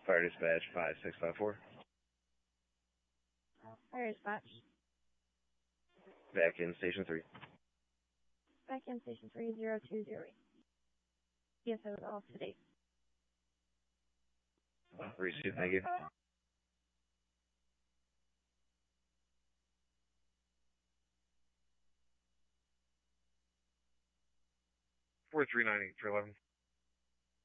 Fire dispatch 5654. Fire dispatch. Back in station 3. Back in station 3020. PSO is off to date. Receive, thank you. Four 398 for 11.